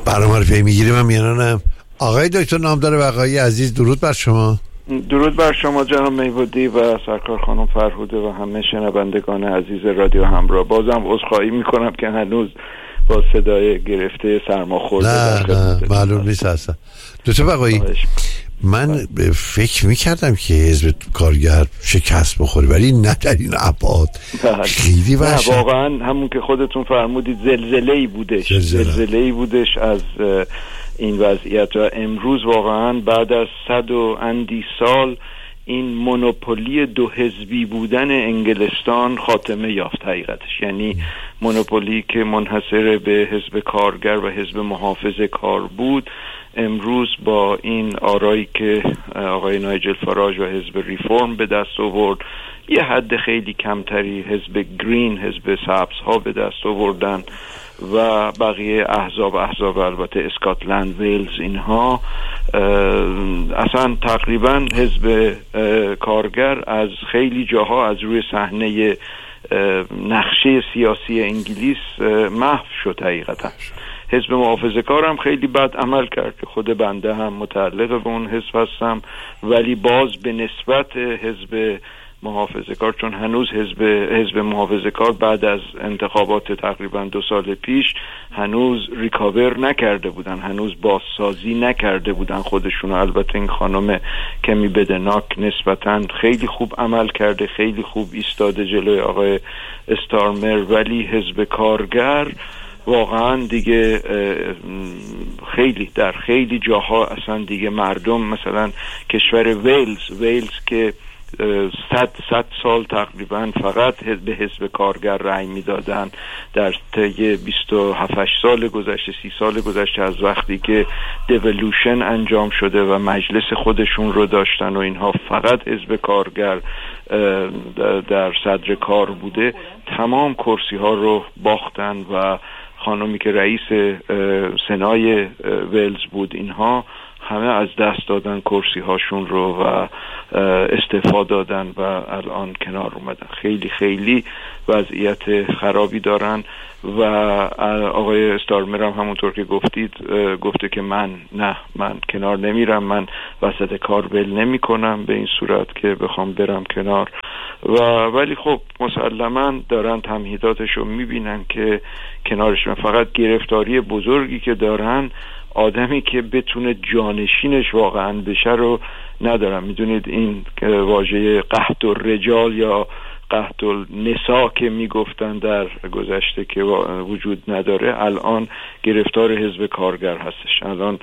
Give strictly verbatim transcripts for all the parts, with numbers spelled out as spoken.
برنامه رو پی میگیریم. من میانم آقای دکتر نامدار بقایی عزیز، درود بر شما. درود بر شما جناب میوادی و سرکار خانم فرهوده و همه شنوندگان عزیز رادیو همراه. بازم عذرخواهی میکنم که هنوز با صدای گرفته سرماخورده نه نه معلوم نیست اصلا. دکتر بقایی، من فکر میکردم که حزب کارگر شکست بخوره، ولی نه در این ابعاد. خیلی وحشت. نه واقعا همون که خودتون فرمودید زلزله‌ای بودش زلزله. زلزله‌ای بودش از این وضعیت و امروز واقعا بعد از صد و اندی سال این مونوپولی دو حزبی بودن انگلستان خاتمه یافت حقیقتش. یعنی مونوپولی که منحصر به حزب کارگر و حزب محافظه کار بود، امروز با این آرایی که آقای نایجل فاراج و حزب ریفورم به دست آورد، یه حد خیلی کمتری حزب گرین، حزب سبزها به دست آوردن و بقیه احزاب احزاب البته اسکاتلند، ویلز، اینها اصلا تقریبا حزب کارگر از خیلی جاها از روی صحنه نقشه سیاسی انگلیس محو شد حقیقتا. حزب محافظه کار هم خیلی بد عمل کرد که خود بنده هم متعلق به اون حزب هستم، ولی باز به نسبت حزب محافظه کار، چون هنوز حزب حزب محافظه کار بعد از انتخابات تقریبا دو سال پیش هنوز ریکاور نکرده بودن، هنوز بازسازی نکرده بودن خودشون. البته این خانم کمی بدناک نسبتا خیلی خوب عمل کرده، خیلی خوب ایستاده جلوی آقای استارمر، ولی حزب کارگر واقعا دیگه خیلی در خیلی جاها اصلا دیگه مردم، مثلا کشور ویلز ویلز که صد صد سال تقریبا فقط به حزب کارگر رأی میدادن، در طی بیست و هفت سال گذشته، سی سال گذشته از وقتی که دیولوشن انجام شده و مجلس خودشون رو داشتن و اینها فقط حزب کارگر در صدر کار بوده، تمام کرسی ها رو باختن و خانمی که رئیس سنای ویلز بود اینها همه از دست دادن کرسی هاشون رو و استعفا دادن و الان کنار اومدن. خیلی خیلی وضعیت خرابی دارن و آقای استارمر هم همونطور که گفتید گفته که من نه من کنار نمیرم، من وسط کار ول نمی کنم به این صورت که بخوام برم کنار. و ولی خب مسلما دارن تمهیداتش رو میبینن که کنارش من. فقط گرفتاری بزرگی که دارن آدمی که بتونه جانشینش واقعا بشه رو ندارم. میدونید این واژه قحط الرجال یا قحط النساء که میگفتن در گذشته که وجود نداره، الان گرفتار حزب کارگر هستش. الان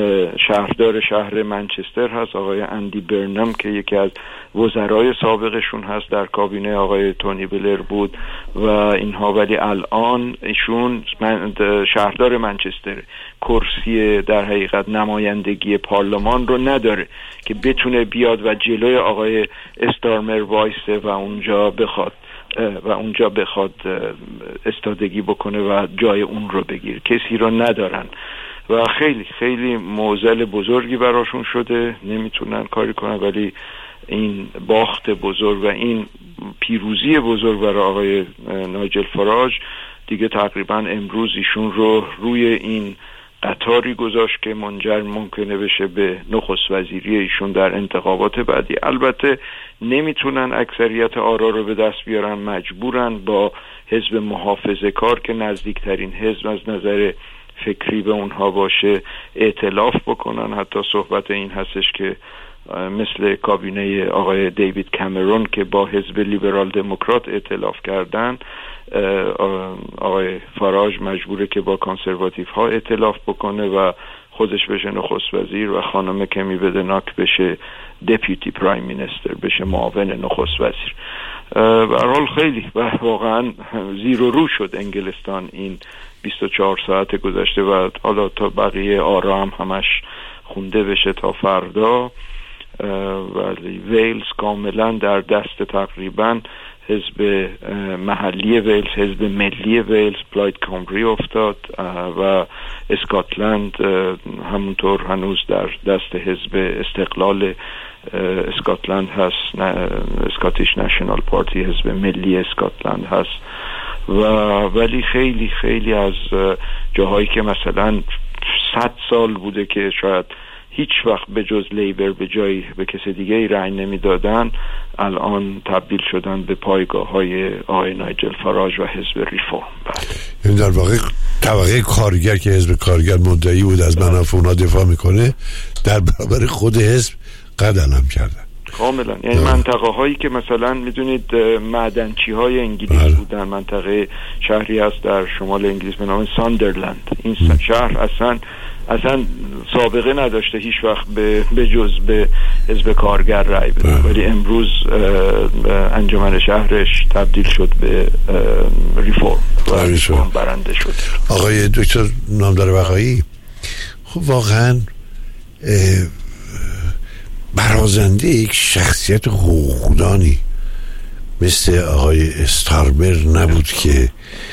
شهردار شهر منچستر هست آقای اندی برنم که یکی از وزرای سابقشون هست، در کابینه آقای تونی بلر بود و اینها، ولی الان ایشون شهردار منچستر کرسی در حقیقت نمایندگی پارلمان رو نداره که بتونه بیاد و جلوی آقای استارمر وایسه و اونجا بخواد و اونجا بخواد استادگی بکنه و جای اون رو بگیره. کسی رو ندارن و خیلی خیلی معضل بزرگی براشون شده، نمیتونن کاری کنن. ولی این باخت بزرگ و این پیروزی بزرگ برای آقای نایجل فاراج دیگه تقریبا امروز ایشون رو روی این قطاری گذاشت که منجر ممکنه بشه به نخست وزیری ایشون در انتخابات بعدی. البته نمیتونن اکثریت آرا رو به دست بیارن، مجبورن با حزب محافظه کار که نزدیکترین حزب از نظر فکری به اونها باشه ائتلاف بکنن. حتی صحبت این هستش که مثل کابینه آقای دیوید کامرون که با حزب لیبرال دموکرات ائتلاف کردن، آقای فاراج مجبوره که با کانسرواتیو ها ائتلاف بکنه و خودش بشه نخست وزیر و خانم کمی بدناک بشه دپیوتی پرایم مینیستر، بشه معاون نخست وزیر. به هر حال خیلی و واقعا زیر و رو شد انگلستان این بیست و چهار ساعت گذشته و حالا تا بقیه آرا هم همش خونده بشه تا فردا. ولی ویلز کاملا در دست تقریبا حزب محلی ویلز، حزب ملی ویلز، پلاید کامبری افتاد و اسکاتلند همونطور هنوز در دست حزب استقلال اسکاتلند هست، اسکاتیش نشنال پارتی، حزب ملی اسکاتلند هست. و ولی خیلی خیلی از جاهایی که مثلا صد سال بوده که شاید هیچ وقت به جز لیبر به جایی به کسی دیگه ای رأی نمیدادن، الان تبدیل شدن به پایگاه های آقای نایجل فاراج و حزب ریفورم. این در واقع طبقه کارگر که حزب کارگر مدعی بود از منافع اونا دفاع میکنه، در برابر خود حزب قد علم کردن کاملا. یعنی منطقه هایی که مثلا میدونید معدنچی های انگلیس بله. بودن، منطقه شهری هست در شمال انگلیس به نام ساندرلند، این شهر اصلا اصلا سابقه نداشته هیچ وقت به به جز به حزب کارگر رای بده، ولی امروز انجمن شهرش تبدیل شد به ریفورم و ریفورم برنده شد. آقای دکتر نامدار بقایی، خب واقعا برازنده یک شخصیت حقوقدانی مثل آقای استارمر نبود که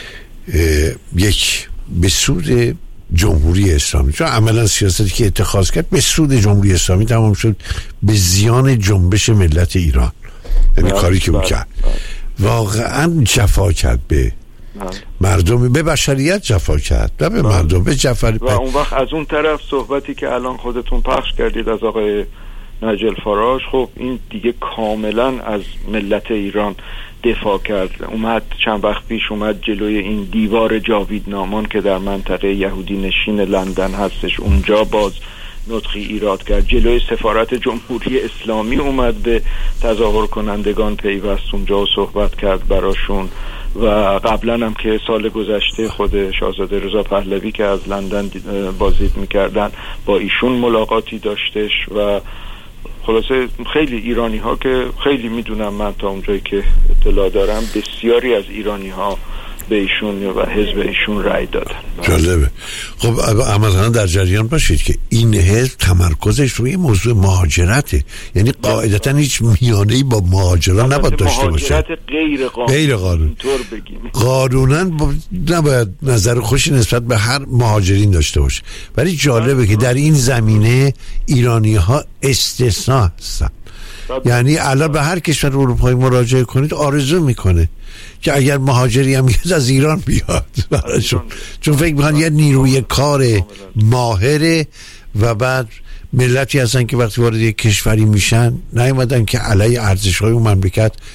یک به سود جمهوری اسلامی، چون عملا سیاستی که اتخاذ کرد به سود جمهوری اسلامی تمام شد، به زیان جنبش ملت ایران. یعنی کاری که میکرد واقعا جفا کرد به مردم، به بشریت جفا کرد و به مردم به جفا. و اون وقت از اون طرف صحبتی که الان خودتون پخش کردید از آقای نایجل فاراج، خب این دیگه کاملا از ملت ایران دفاع کرد. اومد چند وقت پیش اومد جلوی این دیوار جاویدنامان که در منطقه یهودی نشین لندن هستش، اونجا باز نطقی ایراد کرد. جلوی سفارت جمهوری اسلامی اومد به تظاهر کنندگان پیوست اونجا و صحبت کرد براشون. و قبلا هم که سال گذشته خود شاهزاده رضا پهلوی که از لندن بازدید میکردن با ایشون ملاقاتی داشتش. و خلاصه خیلی ایرانی ها که خیلی میدونم، من تا اونجایی که اطلاع دارم بسیاری از ایرانی ها به ایشون و حزب ایشون رأی دادن. جالبه. خب مثلا در جریان باشید که این حزب تمرکزش روی موضوع مهاجرته، یعنی قاعدتا هیچ میانه‌ای با مهاجران نباید داشته باشه. مهاجرت غیر قانونی، غیر قانونی اینطور بگیم. قانونا نباید نظر خوشی نسبت به هر مهاجرین داشته باشه، ولی جالبه که در این زمینه ایرانی ها استثناء هستن. یعنی الان به هر کشور اروپایی مراجعه کنید آرزو میکنه که اگر مهاجری هم از ایران بیاد براشون، چون فکر میکنن یه نیروی کار ماهره و بعد ملتی هستن که وقتی وارد یک کشوری میشن نیومدن که علیه ارزش‌های اون مملکت